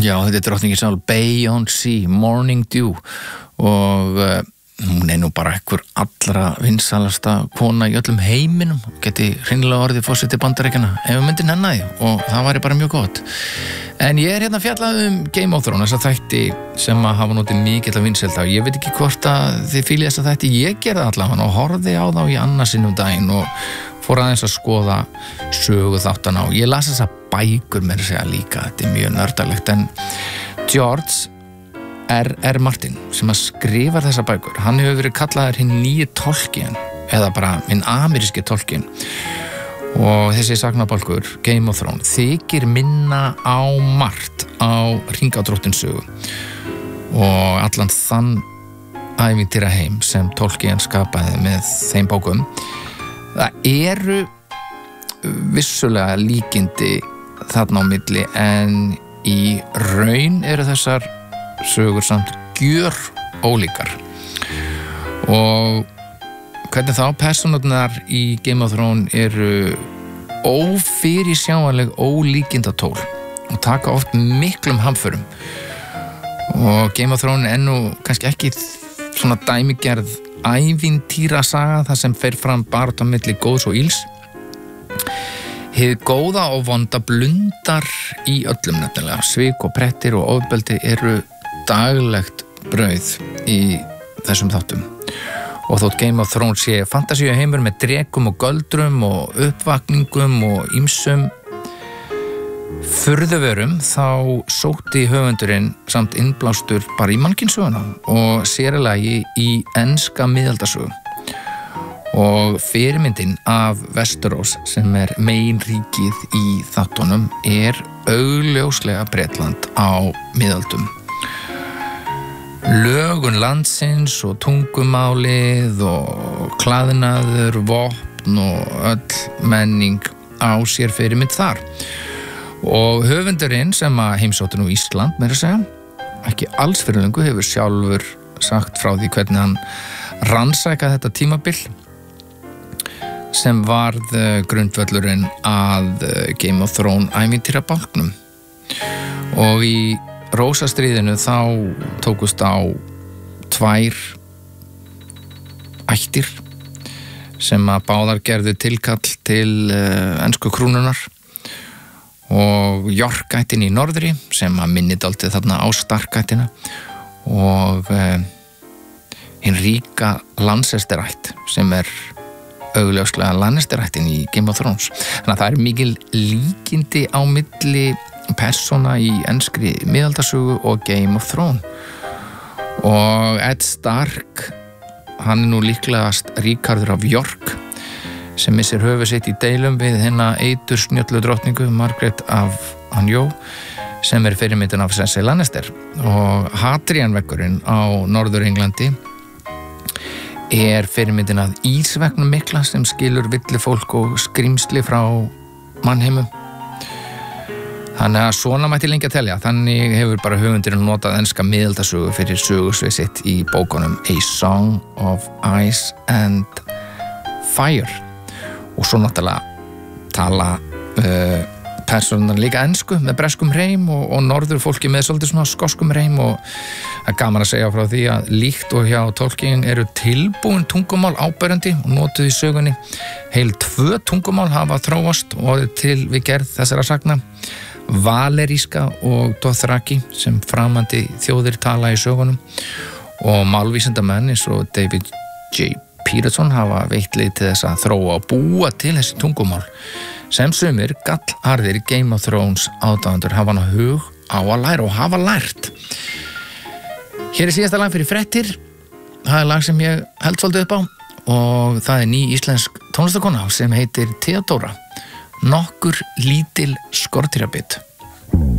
Já, þetta drottningin sjálf Beyoncé, Morning Dew og hún nú bara einhver allra vinsalasta kona í öllum heiminum, geti hreinlega orðið forseti Bandaríkjanna ef við myndum henni og það væri bara mjög gott. En ég hérna fjallað Game of Thrones, þessa þætti sem að hafa notið mikilla vinsælda og ég veit ekki hvort að þið fílið þessa þætti, ég gerði allavega og horfði á þá í annarsinnum daginn og fór aðeins að skoða sögu þáttana og ég las þessa bækur með að segja líka, þetta mjög nördalegt, en George R. Martin sem að skrifa þessa bækur, hann hefur verið kallaður hinn nýi Tolkien eða bara hinn ameríski Tolkien og þessi sagnabálkur Game of Thrones þykir minna á margt á Hringadróttinssögu og allan þann ævintýra heim sem Tolkien skapaði með þeim bókum. Það eru vissulega líkindi þarna á milli en í raun eru þessar sögur samt gjör ólíkar og hvernig þá persónurnar í Game of Thrones eru ófyrirsjáanleg ólíkindatól og taka oft miklum hamförum og Game of Thrones nú kannski ekki svona dæmigerð ævintýrasaga þar sem fer fram barátta á milli góðs og ills. Hið góða og vonda blundar í öllum nefnilega. Svik og prettir og ofbeldi eru daglegt brauð í þessum þáttum. Og þótt Game of Thrones sé fantasíu heimur með drekum og göldrum og uppvakningum og ýmsum furðuvörum þá sótti höfundurinn samt innblástur bara í mannkynssöguna og sérilagi í enska miðaldasögu. Og fyrirmyndin af Westeros sem meginríkið í þáttunum augljóslega Bretland á miðöldum. Lögun landsins og tungumálið og klæðnaður, vopn og öll menning á sér fyrirmynd þar. Og höfundurinn sem að heimsótti nú Ísland meira að segja, ekki alls fyrir löngu, hefur sjálfur sagt frá því hvernig hann rannsakaði þetta tímabil sem varð grundvöllurinn að Game of Thrones ævintýrabálknum. Og í Rósastríðinu þá tókust á tvær ættir sem að báðar gerðu tilkall til ensku krúnunar og York-ættin í norðri sem að minni dálítið þarna á Stark-ættina og hinn ríka Lannister-ætt sem augljóslega Lannister-ættin í Game of Thrones. Þannig að það mikil líkindi á milli persóna í enskri miðaldasögu og Game of Thrones. Og Ed Stark, hann nú líklegast Ríkarður af York sem missir höfuð sitt í deilum við hina eitursnjöllu drottningu Margaret af Anjou sem fyrirmyndin af Cersei Lannister og Hadrian-veggurinn á Norður-Englandi fyrirmyndin af ísvegnum mikla sem skilur villifólk og skrímsli frá mannheimum. Þannig að svona mætti lengi að telja. Þannig hefur bara höfundurinn notað enska miðaldasögu fyrir sögusvið sitt í bókunum A Song of Ice and Fire. Og svo náttúrulega tala persónunar líka ensku með breskum hreim og norður fólki með svolítið svona skoskum hreim og það er gaman að segja frá því að líkt og hjá Tolkien eru tilbúin tungumál áberandi og notuð í sögunni. Heil 2 tungumál hafa þróast og orðið til við gerð þessara sagna. Valeríska og Dothraki sem framandi þjóðir tala í sögunum og málvísindamenn eins og David J. Peterson hafa veitt leið til þess að þróa og búa til þessi tungumál sem sumir gallharðir Game of Thrones aðdáendur hafa hug á að læra og hafa lært. Hér síðasta lag fyrir fréttir. Það lag sem ég held svolítið upp á og það ný íslensk tónlistakona sem heitir Theodóra. Nokkur lítil skordýrabit.